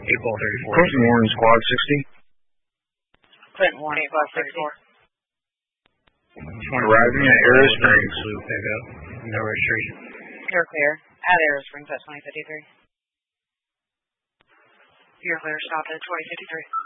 April 34. Clinton Warren, Squad 60. Clinton Warren, Squad 64. Arriving at Arrow Springs. Pickup. No registration. You're clear. At Arrow Springs at 2053. You're clear. Stop at 2053.